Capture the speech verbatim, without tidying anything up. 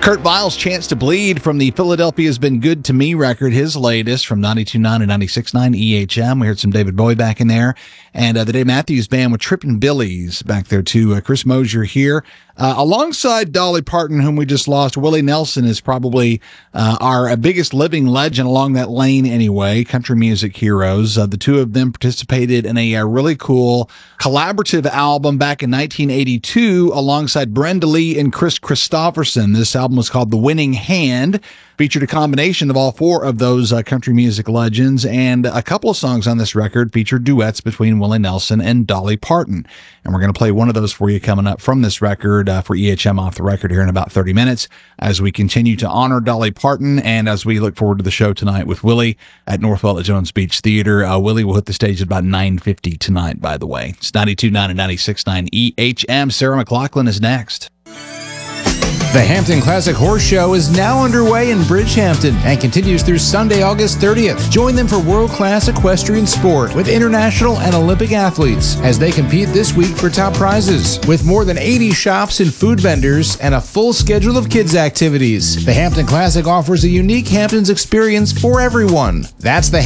Kurt Vile's Chance to Bleed from the Philadelphia's Been Good to Me record, his latest from ninety-two point nine and ninety-six point nine E H M. We heard some David Bowie back in there. And uh, the Dave Matthews Band with Trippin' Billies back there too. Uh, Chris Mosier here. Uh, alongside Dolly Parton, whom we just lost, Willie Nelson is probably uh, our uh, biggest living legend along that lane anyway, country music heroes. Uh, the two of them participated in a, a really cool collaborative album back in nineteen eighty-two alongside Brenda Lee and Chris Christopherson. This album was called The Winning Hand, featured a combination of all four of those uh, country music legends, and a couple of songs on this record featured duets between Willie Nelson and Dolly Parton. And we're going to play one of those for you coming up from this record uh, for E H M Off the Record here in about thirty minutes as we continue to honor Dolly Parton and as we look forward to the show tonight with Willie at Northwell at Jones Beach Theater. Uh, Willie will hit the stage at about nine fifty tonight, by the way. It's ninety-two point nine and ninety-six point nine E H M. Sarah McLachlan is next. The Hampton Classic Horse Show is now underway in Bridgehampton and continues through Sunday, August thirtieth. Join them for world-class equestrian sport with international and Olympic athletes as they compete this week for top prizes. With more than eighty shops and food vendors and a full schedule of kids' activities, the Hampton Classic offers a unique Hamptons experience for everyone. That's the